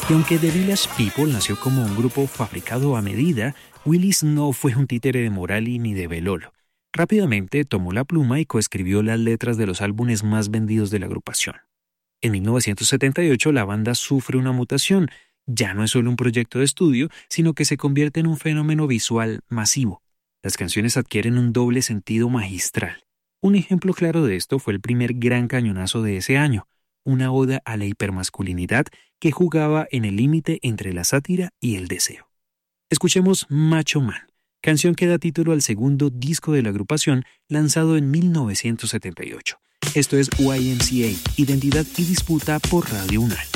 Y aunque The Village People nació como un grupo fabricado a medida, Willis no fue un títere de Morali ni de Belolo. Rápidamente tomó la pluma y coescribió las letras de los álbumes más vendidos de la agrupación. En 1978 la banda sufre una mutación. Ya no es solo un proyecto de estudio, sino que se convierte en un fenómeno visual masivo. Las canciones adquieren un doble sentido magistral. Un ejemplo claro de esto fue el primer gran cañonazo de ese año, una oda a la hipermasculinidad que jugaba en el límite entre la sátira y el deseo. Escuchemos Macho Man, canción que da título al segundo disco de la agrupación lanzado en 1978. Esto es YMCA, Identidad y Disputa por Radio UNAL.